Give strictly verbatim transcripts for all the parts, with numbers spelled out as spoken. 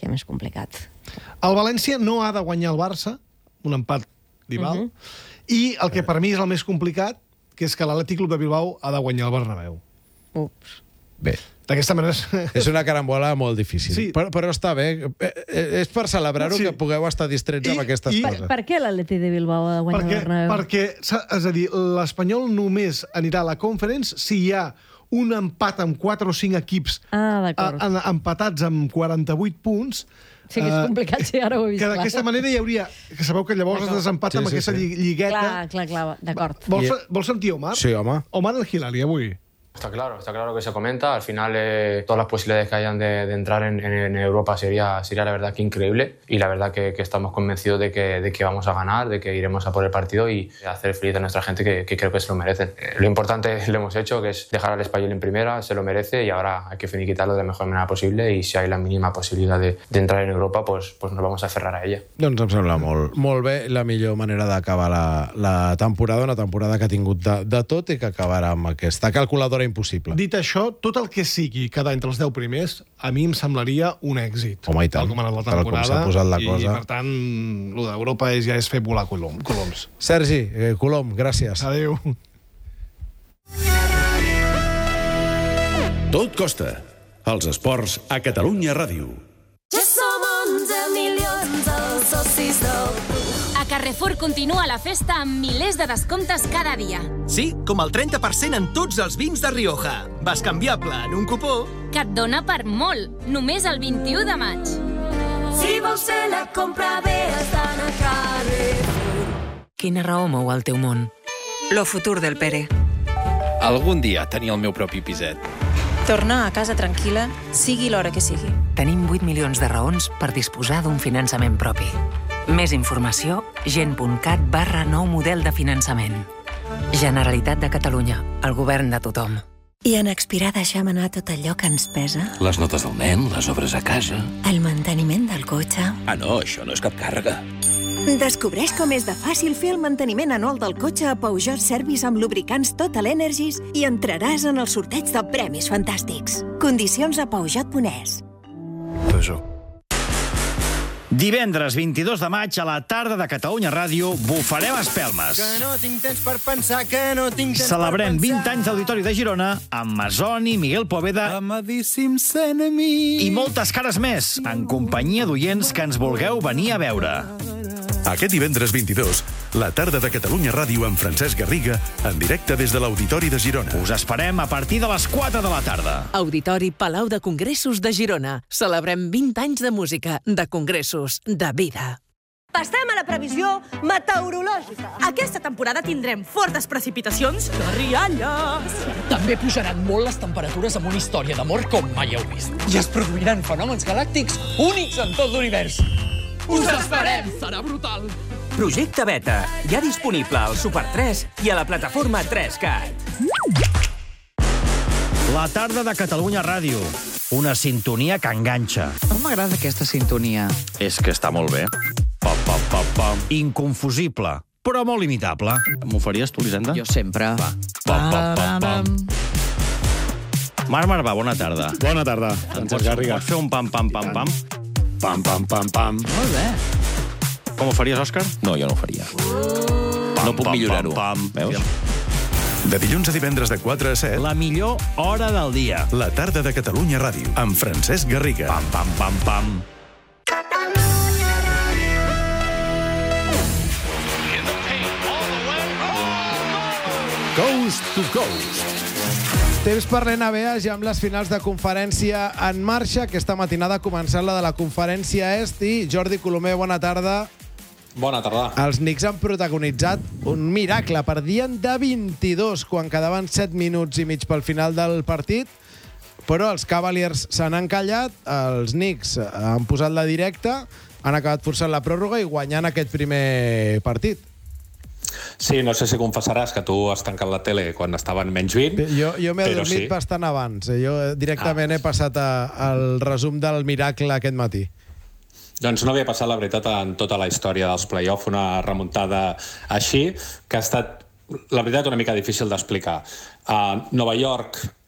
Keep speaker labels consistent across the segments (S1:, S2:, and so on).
S1: ser més complicat.
S2: El València no ha de guanyar el Barça, un empat li val, uh-huh. i el que per mi és el més complicat, que és que l'Atlètic Club de Bilbao ha de guanyar el Bernabéu.
S1: Ups.
S3: Bé.
S2: D'aquesta manera...
S3: És una carambola molt difícil. Sí. Però, però està bé. És per celebrar-ho sí. que pugueu estar distrets I, amb aquestes
S1: i,
S3: coses.
S1: Per, per què l'Atlètic de Bilbao ha de guanyar
S2: perquè,
S1: el Bernabéu?
S2: Perquè, és a dir, l'Espanyol només anirà a la Conference si hi ha un empat amb quatre o cinc equips
S1: ah,
S2: a, empatats amb quaranta-vuit punts.
S1: Sí que és complicat, sí, ara ho he vist.
S2: Que d'aquesta manera hi hauria... Que sabeu que llavors es desempata sí, amb sí, aquesta sí. lligueta.
S1: Clar, clar, clar, d'acord.
S2: Vols, vols sentir Omar?
S3: Sí, home.
S2: Omar El Hilali, avui.
S4: Está claro, está claro que se comenta. Al final, eh, todas las posibilidades que hayan de, de entrar en, en, en Europa sería, sería la verdad que increíble. Y la verdad que, que estamos convencidos de que, de que vamos a ganar, de que iremos a por el partido y hacer feliz a nuestra gente, que, que creo que se lo merecen. Eh, lo importante lo hemos hecho, que es dejar al Espanyol en primera, se lo merece y ahora hay que finiquitarlo de la mejor manera posible. Y si hay la mínima posibilidad de, de entrar en Europa, pues, pues nos vamos a aferrar a ella.
S3: Doncs em sembla molt, molt bé la millor manera d'acabar la, la temporada, una temporada que ha tingut de, de tot i que acabarà amb aquesta calculadora impossible.
S2: Dit això, tot el que sigui quedar entre els deu primers, a mi em semblaria un èxit.
S3: Home, i tant.
S2: Tal com ha anat la temporada.
S3: Tal com s'ha posat la cosa.
S2: I, per tant, el d'Europa és, ja és fer volar colom, coloms.
S3: Sergi, eh, Colom, gràcies.
S2: Adéu.
S5: Tot costa. Els esports a Catalunya Ràdio.
S6: Ja som onze milions els socis del club.
S7: A Carrefour continua la festa amb milers de descomptes cada dia.
S8: Sí, com el trenta per cent en tots els vins de Rioja. Bascanviable en un cupó.
S7: Que et dona per molt, només el vint-i-u de maig.
S6: Si vols fer la compra bé, has d'anar a Carrefour.
S9: Quina raó mou el teu món? Lo futur del Pere.
S10: Algun dia tenir el meu propi piset.
S11: Tornar a casa tranquil·la, sigui l'hora que sigui.
S9: Tenim vuit milions de raons per disposar d'un finançament propi. Més informació, gent.cat barra nou model de finançament. Generalitat de Catalunya, el govern de tothom.
S12: I en Expirar deixem anar tot allò que ens pesa?
S10: Les notes del nen, les obres a casa...
S12: El manteniment del cotxe...
S10: Ah, no, això no és cap càrrega.
S12: Descobreix com és de fàcil fer el manteniment anual del cotxe a Peugeot Service amb lubricants Total Energies i entraràs en el sorteig de premis fantàstics. Condicions a peugeot punt es.
S10: Peugeot.
S13: Divendres vint-i-dos de maig a la tarda de Catalunya Ràdio bufarem espelmes.
S14: Que no tinc temps per pensar, que no tinc temps
S13: Celebrem
S14: per pensar.
S13: vint anys d'Auditori de Girona amb Masoni, Miguel Poveda
S14: Amadíssims enemies.
S13: i moltes cares més, en companyia d'oients que ens vulgueu venir a veure.
S5: Aquest divendres vint-i-dos, la tarda de Catalunya Ràdio amb Francesc Garriga, en directe des de l'Auditori de Girona.
S13: Us esperem a partir de les quatre de la tarda.
S15: Auditori Palau de Congressos de Girona. Celebrem vint anys de música, de congressos, de vida.
S16: Passem a la previsió meteorològica.
S17: Aquesta temporada tindrem fortes precipitacions de rialles.
S18: També pujaran molt les temperatures amb una història d'amor com mai heu vist. I es produiran fenòmens galàctics únics en tot l'univers. Us esperem! Serà brutal!
S19: Projecte Beta, ja disponible al Super tres i a la plataforma tres cat.
S13: La tarda de Catalunya Ràdio. Una sintonia que enganxa.
S20: No m'agrada aquesta sintonia.
S13: És que està molt bé. Pam, pam, pam, pam. Inconfusible, però molt imitable.
S20: M'ho faries tu, Lisenda? Jo sempre. Va.
S13: Pam, pam, pam, pam. Marc Marvà, bona tarda.
S21: Bona tarda, Francesc Garriga.
S13: Pots fer un pam, pam, pam, pam?
S21: Pam, pam, pam, pam.
S20: Molt bé.
S13: Com ho faries, Òscar?
S20: No, jo no ho faria. No puc millorar-ho. Veus?
S5: De dilluns a divendres de quatre a set...
S13: La millor hora del dia.
S5: La tarda de Catalunya Ràdio, amb Francesc Garriga.
S13: Pam, pam, pam, pam.
S3: Coast to Coast. Temps per l'N B A ja amb les finals de conferència en marxa. Aquesta matinada ha començat la de la conferència est i Jordi Colomer, bona tarda.
S22: Bona tarda.
S3: Els Knicks han protagonitzat un miracle. Perdien de vint-i-dos quan quedaven set minuts i mig pel final del partit, però els Cavaliers s'han encallat, els Knicks han posat la directa, han acabat forçant la pròrroga i guanyant aquest primer partit.
S22: Sí, no sé si confessaràs que tu has tancat la tele quan estaven menys vint.
S3: Jo, jo m'he adormit
S22: sí.
S3: bastant abans. Jo directament ah. he passat a, al resum del miracle aquest matí.
S22: Doncs no havia passat, la veritat, en tota la història dels play-off, una remuntada així, que ha estat, la veritat, una mica difícil d'explicar. A Nova York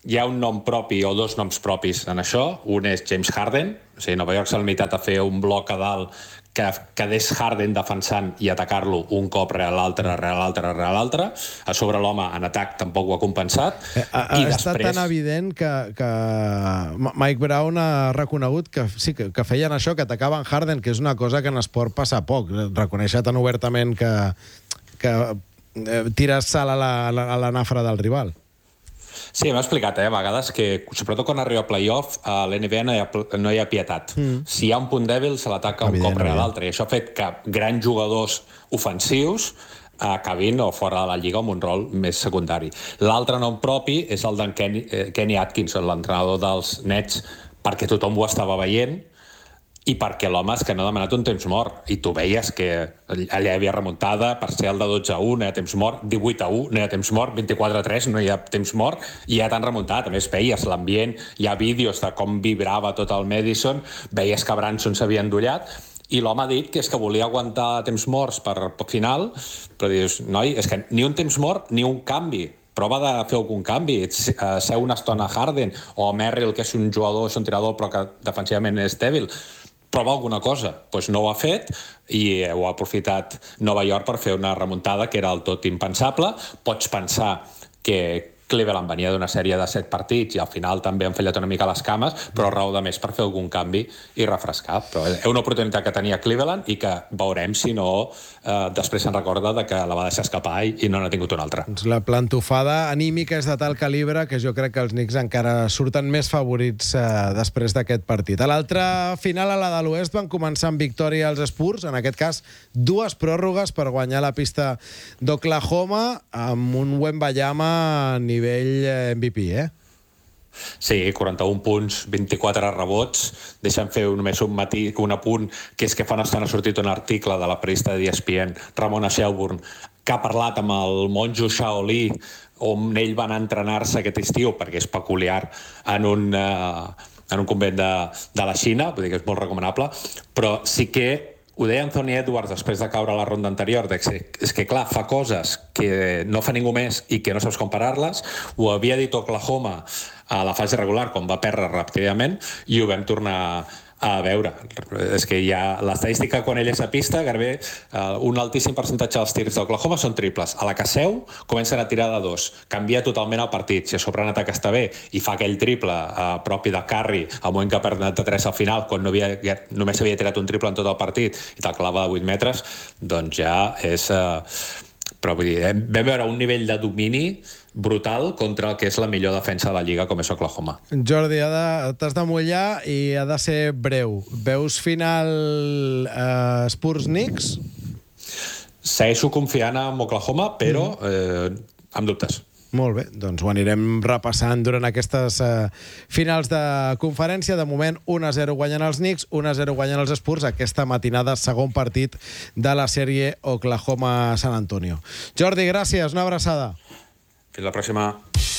S22: hi ha un nom propi o dos noms propis en això. Un és James Harden, o sigui, Nova York s'ha limitat a fer un bloc a dalt que quedés Harden defensant i atacar-lo un cop rere l'altre, rere l'altre, rere l'altre. A sobre l'home en atac tampoc ho ha compensat.
S3: Eh, ha, ha
S22: I
S3: estat
S22: després...
S3: tan evident que, que Mike Brown ha reconegut que sí, que, que feien això, que atacaven Harden, que és una cosa que en esport passa poc. Reconèixer tan obertament que, que eh, tires sal a la, a la, a la nafra del rival.
S22: Sí, m'ha explicat, eh, a vegades, que sobretot quan arriba a playoff, a l'N B A no hi ha, no hi ha pietat. Mm. Si hi ha un punt dèbil, se l'ataca un cop rere l'altre. I això ha fet que grans jugadors ofensius acabin o fora de la lliga amb un rol més secundari. L'altre nom propi és el d'en Kenny, eh, Kenny Atkinson, l'entrenador dels Nets, perquè tothom ho estava veient i perquè l'home és que no ha demanat un temps mort. I tu veies que allà hi havia remuntada, parcial de dotze a u, no hi ha temps mort, divuit a u, no hi ha temps mort, vint-i-quatre a tres, no hi ha temps mort, i ja t'han remuntat. A més, veies l'ambient, hi ha vídeos de com vibrava tot el Madison, veies que Branson s'havia endollat, i l'home ha dit que és que volia aguantar temps morts per final, però dius, noi, és que ni un temps mort ni un canvi. Prova de fer algun canvi, ser una estona Harden, o Merrill, que és un jugador, és un tirador, però que defensivament és dèbil. Prova alguna cosa. Doncs no ho ha fet i ho ha aprofitat Nova York per fer una remuntada que era del tot impensable. Pots pensar que Cleveland venia d'una sèrie de set partits i al final també han fallat una mica les cames, però raó de més per fer algun canvi i refrescar. Però és una oportunitat que tenia Cleveland i que veurem si no eh, després se'n recorda de que la va deixar escapar i, i no n'ha tingut una altra.
S3: La plantofada anímica és de tal calibre que jo crec que els Knicks encara surten més favorits eh, després d'aquest partit. A l'altra final, a la de l'Oest, van començar amb victòria els Spurs, en aquest cas dues pròrrogues per guanyar la pista d'Oklahoma amb un Wembanyama a nivell M V P, eh?
S22: Sí, quaranta-un punts, vint-i-quatre rebots. Deixa'm fer només un, matí, un apunt, que és que fa una estona ha sortit un article de la periodista de E S P N, Ramona Shelburne, que ha parlat amb el monjo Shaolí, on ell va anar a entrenar-se aquest estiu, perquè és peculiar, en un, uh, en un convent de, de la Xina, vull dir que és molt recomanable, però sí que ho deia Anthony Edwards després de caure a la ronda anterior, de que, és que clar, fa coses que no fa ningú més i que no saps comparar-les. Ho havia dit Oklahoma a la fase regular, quan va perdre ràpidament, i ho vam tornar a veure. És que hi ha l'estadística quan ell és a pista, gairebé uh, un altíssim percentatge dels tirs d'Oklahoma són triples. A la que seu comencen a tirar de dos. Canvia totalment el partit. Si a sobre en atac està bé i fa aquell triple uh, propi de Curry al moment que ha perdut de tres al final, quan no havia, ja, només havia tirat un triple en tot el partit i te'l clava de vuit metres, doncs ja és... Uh, però vull dir, vam veure un nivell de domini brutal contra el que és la millor defensa de la Lliga, com és Oklahoma.
S3: Jordi, t'has de mullar i ha de ser breu. Veus final eh, Spurs-Knicks?
S22: Segueixo confiant en Oklahoma, però eh, amb dubtes.
S3: Molt bé, doncs ho anirem repassant durant aquestes eh, finals de conferència. De moment, un a zero guanyen els Knicks, un a zero guanyen els Spurs. Aquesta matinada, segon partit de la sèrie Oklahoma-San Antonio. Jordi, gràcies, una abraçada.
S22: Fins la pròxima.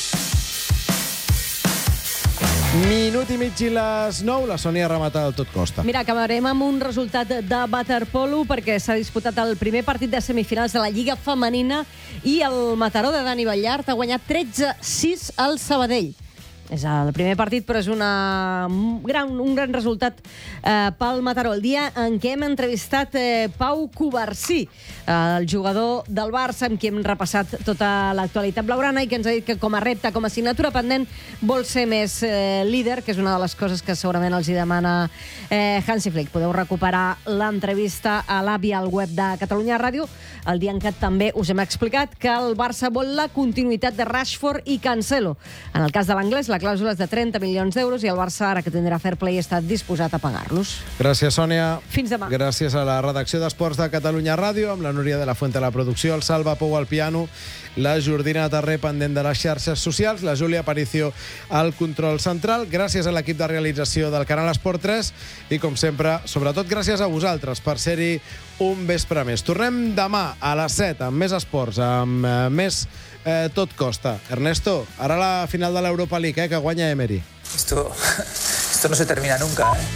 S3: Minut i mig i les nou, la Sònia remata el tot costa.
S16: Mira, acabarem amb un resultat de waterpolo perquè s'ha disputat el primer partit de semifinals de la Lliga Femenina i el Mataró de Dani Ballart ha guanyat tretze a sis al Sabadell. És el primer partit, però és una gran, un gran resultat eh, pel Mataró. El dia en què hem entrevistat eh, Pau Covarsí, eh, el jugador del Barça, amb qui hem repassat tota l'actualitat blaugrana i que ens ha dit que com a repte, com a assignatura pendent, vol ser més eh, líder, que és una de les coses que segurament els hi demana eh, Hansi Flick. Podeu recuperar l'entrevista a l'A B I al web de Catalunya Ràdio, el dia en què també us hem explicat que el Barça vol la continuïtat de Rashford i Cancelo. En el cas de l'anglès, la clàusula és de trenta milions d'euros i el Barça, ara que tindrà fair play, està disposat a pagar-los.
S3: Gràcies, Sònia.
S16: Fins demà.
S3: Gràcies a la redacció d'Esports de Catalunya Ràdio, amb la Núria de la Fuente a la producció, el Salva Pou al piano, la Jordina Tarré pendent de les xarxes socials, la Júlia Aparicio al control central. Gràcies a l'equip de realització del canal Esport tres i, com sempre, sobretot gràcies a vosaltres per ser-hi un vespre més. Tornem demà a les set amb més esports, amb eh, més eh, tot costa. Ernesto, ara la final de l'Europa League, eh, que guanya Emery.
S1: Esto, esto no se termina nunca, ¿eh?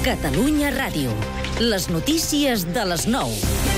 S2: Catalunya Ràdio. Les notícies de les nou.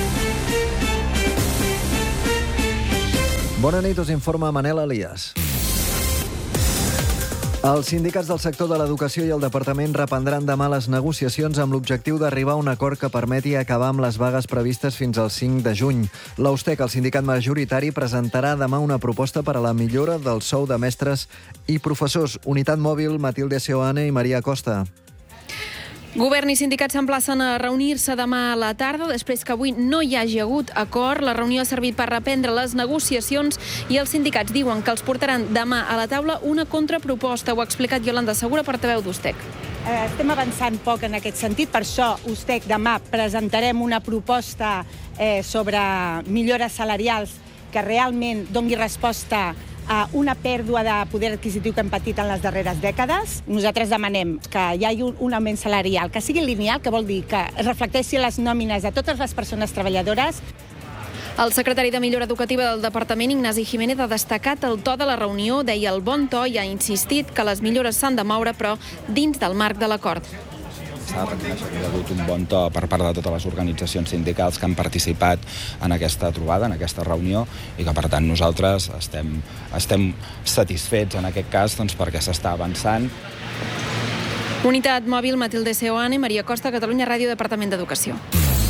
S4: Bona nit, us informa Manel Elias. Els sindicats del sector de l'educació i el departament reprendran demà les negociacions amb l'objectiu d'arribar a un acord que permeti acabar amb les vagues previstes fins al cinc de juny. L'Austec, el sindicat majoritari, presentarà demà una proposta per a la millora del sou de mestres i professors. Unitat Mòbil, Matilde Seoane i Maria Costa.
S11: Govern i sindicats s'emplacen a reunir-se demà a la tarda, després que avui no hi hagi hagut acord. La reunió ha servit per reprendre les negociacions i els sindicats diuen que els portaran demà a la taula una contraproposta. Ho ha explicat Iolanda Segura, portaveu d'Ustec.
S23: Estem avançant poc en aquest sentit, per això Ustec demà presentarem una proposta eh, sobre millores salarials que realment doni resposta a una pèrdua de poder adquisitiu que hem patit en les darreres dècades. Nosaltres demanem que hi hagi un augment salarial, que sigui lineal, que vol dir que es reflecteixi les nòmines de totes les persones treballadores.
S11: El secretari de Millora Educativa del Departament, Ignasi Jiménez, ha destacat el to de la reunió, deia el bon to i ha insistit que les millores s'han de moure, però dins del marc de l'acord.
S24: S'ha de reconèixer que hi ha hagut un bon to per part de totes les organitzacions sindicals que han participat en aquesta trobada, en aquesta reunió, i que, per tant, nosaltres estem, estem satisfets en aquest cas doncs, perquè s'està avançant.
S11: Unitat Mòbil, Matilde Seoane, Maria Costa, Catalunya Ràdio, Departament d'Educació.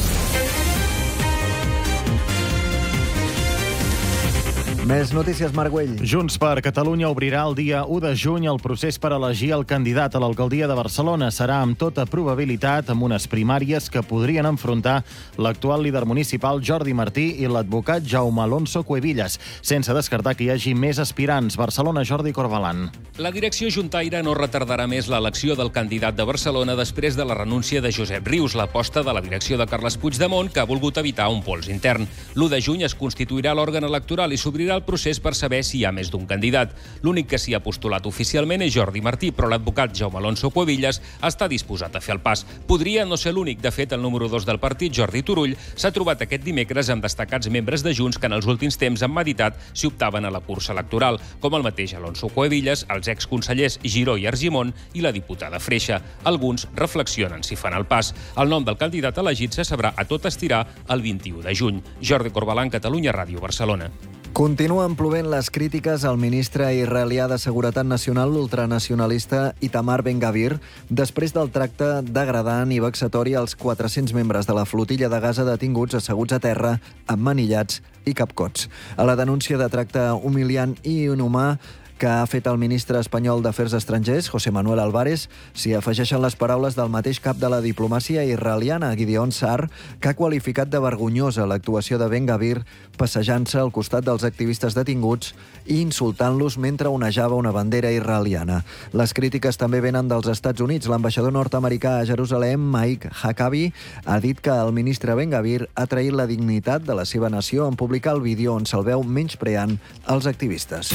S4: Més notícies, Marc Güell.
S13: Junts per Catalunya obrirà el dia u de juny el procés per elegir el candidat a l'alcaldia de Barcelona. Serà amb tota probabilitat amb unes primàries que podrien enfrontar l'actual líder municipal Jordi Martí i l'advocat Jaume Alonso Cuevillas, sense descartar que hi hagi més aspirants. Barcelona, Jordi Corbalan.
S25: La direcció juntaire no retardarà més l'elecció del candidat de Barcelona després de la renúncia de Josep Rius, l'aposta de la direcció de Carles Puigdemont, que ha volgut evitar un pols intern. l'u de juny es constituirà l'òrgan electoral i s'obrirà el procés per saber si hi ha més d'un candidat. L'únic que s'hi ha postulat oficialment és Jordi Martí, però l'advocat Jaume Alonso Cuevillas està disposat a fer el pas. Podria no ser l'únic. De fet, el número dos del partit, Jordi Turull, s'ha trobat aquest dimecres amb destacats membres de Junts que en els últims temps han meditat si optaven a la cursa electoral, com el mateix Alonso Cuevillas, els exconsellers Giró i Argimon i la diputada Freixa. Alguns reflexionen si fan el pas. El nom del candidat elegit se sabrà a tot estirar el vint-i-u de juny. Jordi Corbalan, Catalunya Ràdio, Barcelona.
S4: Continuen plovent les crítiques al ministre israelià de Seguretat Nacional, l'ultranacionalista Itamar Ben-Gavir, després del tracte degradant i vexatori als quatre-cents membres de la flotilla de Gaza detinguts asseguts a terra, emmanillats i capcots. A la denúncia de tracte humiliant i inhumà que ha fet el ministre espanyol d'Afers Estrangers, José Manuel Álvarez, s'hi afegeixen les paraules del mateix cap de la diplomàcia israeliana, Gideon Sa'ar, que ha qualificat de vergonyosa l'actuació de Ben-Gavir passejant-se al costat dels activistes detinguts i insultant-los mentre onejava una bandera israeliana. Les crítiques també venen dels Estats Units. L'ambaixador nord-americà a Jerusalem, Mike Huckabee, ha dit que el ministre Ben-Gavir ha traït la dignitat de la seva nació en publicar el vídeo on se'l veu menyspreant els activistes.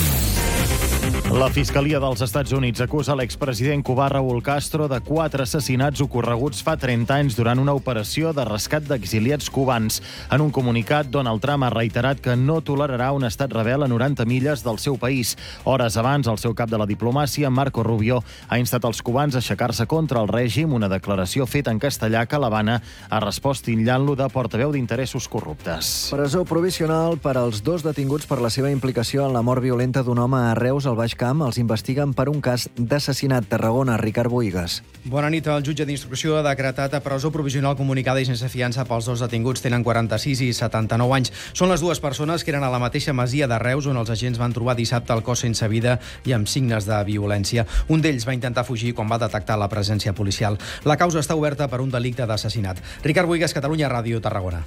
S13: La Fiscalia dels Estats Units acusa l'expresident cubà Raúl Castro de quatre assassinats ocorreguts fa trenta anys durant una operació de rescat d'exiliats cubans. En un comunicat, Donald Trump ha reiterat que no tolerarà un estat rebel a noranta milles del seu país. Hores abans, el seu cap de la diplomàcia, Marco Rubio, ha instat els cubans a aixecar-se contra el règim, una declaració feta en castellà que l'Havana ha respost titllant-lo de portaveu d'interessos corruptes.
S4: Presó provisional per als dos detinguts per la seva implicació en la mort violenta d'un home a Reus, al Baix Camp. Els investiguen per un cas d'assassinat. Tarragona, Ricard Bohigas.
S26: Bona nit. El jutge d'instrucció ha decretat a presó provisional comunicada i sense fiança pels dos detinguts. Tenen quaranta-sis i setanta-nou anys. Són les dues persones que eren a la mateixa masia de Reus, on els agents van trobar dissabte el cos sense vida i amb signes de violència. Un d'ells va intentar fugir quan va detectar la presència policial. La causa està oberta per un delicte d'assassinat. Ricard Bohigas, Catalunya Ràdio, Tarragona.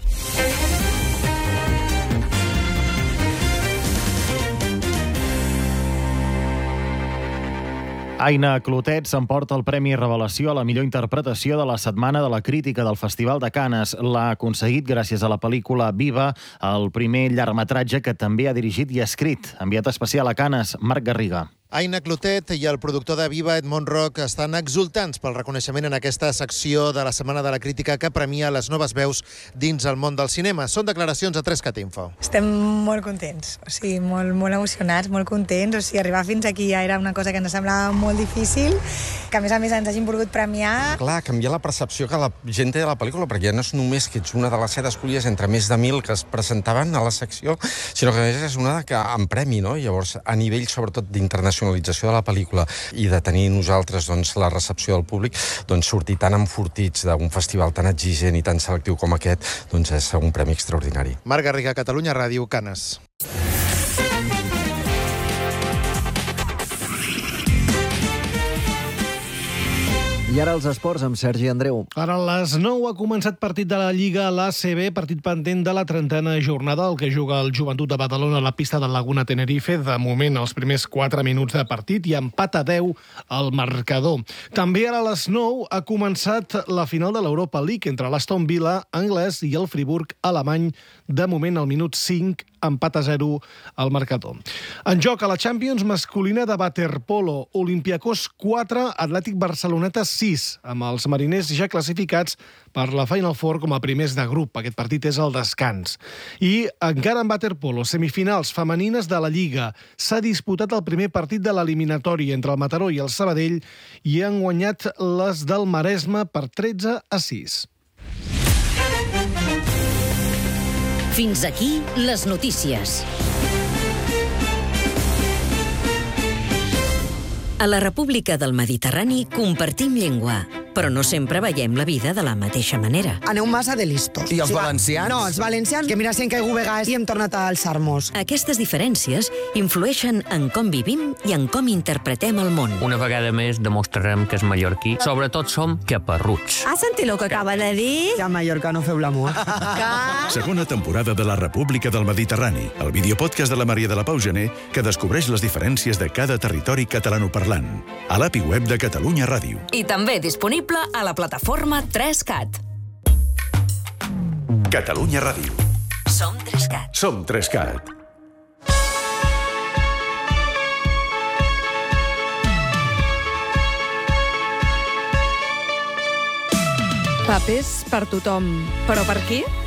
S13: Aina Clotet s'emporta el Premi Revelació a la millor interpretació de la Setmana de la Crítica del Festival de Canes. L'ha aconseguit gràcies a la pel·lícula Viva, el primer llargmetratge que també ha dirigit i escrit. Enviat especial a Canes, Marc Garriga.
S6: Aina Clotet i el productor de Viva, Edmond Roc, estan exultants pel reconeixement en aquesta secció de la Setmana de la Crítica que premia les noves veus dins el món del cinema. Són declaracions a tres cat info.
S7: Estem molt contents, o sigui, molt, molt emocionats, molt contents. O sigui, arribar fins aquí ja era una cosa que ens semblava molt difícil, que a més a més ens hagin volgut premiar.
S8: Clar, canviar la percepció que la gent té de la pel·lícula, perquè ja no és només que ets una de les set escollides entre més de mil que es presentaven a la secció, sinó que a més és una que en premi, no? Llavors, a nivell sobretot d'internacionalització de la pel·lícula i de tenir nosaltres doncs, la recepció del públic, doncs sortir tan enfortits d'un festival tan exigent i tan selectiu com aquest, doncs és un premi extraordinari.
S6: Marc Garriga, Catalunya Ràdio, Canes.
S4: I ara els esports amb Sergi Andreu.
S9: Ara a les nou ha començat partit de la Lliga a l'A C B, partit pendent de la trentena jornada, el que juga el Joventut de Badalona a la pista del Laguna Tenerife. De moment, els primers quatre minuts de partit i empat a deu al marcador. També ara a les nou ha començat la final de l'Europa League entre l'Aston Villa anglès i el Friburg alemany. De moment, al minut cinc, empat a zero al marcador. En joc a la Champions masculina de waterpolo, Olympiacos quatre, Atlètic Barceloneta sis, amb els mariners ja classificats per la Final Four com a primers de grup. Aquest partit és el descans. I encara en waterpolo, semifinals femenines de la Lliga. S'ha disputat el primer partit de l'eliminatori entre el Mataró i el Sabadell i han guanyat les del Maresme per tretze a sis.
S2: Fins aquí les notícies. A la República del Mediterrani compartim llengua, però no sempre veiem la vida de la mateixa manera.
S10: Aneu massa de listos.
S12: I els valencians?
S10: No, els valencians, que mira, si hem caigut vegades i hem tornat a alçar-nos.
S2: Aquestes diferències influeixen en com vivim i en com interpretem el món.
S27: Una vegada més demostrarem que és mallorquí. Sobretot som caparruts.
S10: Has sentit el que acaba de dir? Ja a Mallorca no feu l'amor.
S5: Segona temporada de la República del Mediterrani, el videopodcast de la Maria de la Pau Gené que descobreix les diferències de cada territori catalanoparlant. A l'A P I web de Catalunya Ràdio.
S2: I també disponible a la plataforma tres cat.
S5: Catalunya Ràdio.
S2: Som tres cat.
S5: Som tres cat.
S28: Papers per tothom. Però per qui?